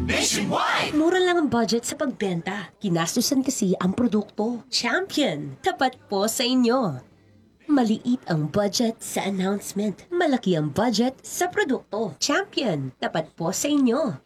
Nationwide! Mura lang ang budget sa pagbenta. Kinastusan kasi ang produkto. Champion, tapat po sa inyo. Maliit ang budget sa announcement. Malaki ang budget sa produkto. Champion, tapat po sa inyo.